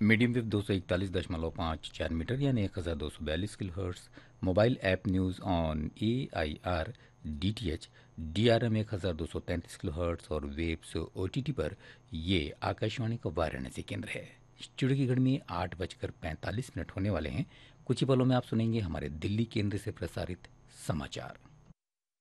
Medium wave 241.54 metre यानी 1242 kilohertz. Mobile app news on AIR DTH DRM 1233 kilohertz और webs OTT पर ये आकाशवाणी का वाराणसी केंद्र है। स्टूडियो की घड़ी में 8:45 होने वाले हैं। कुछ ही पलों में आप सुनेंगे हमारे दिल्ली केंद्र से प्रसारित समाचार।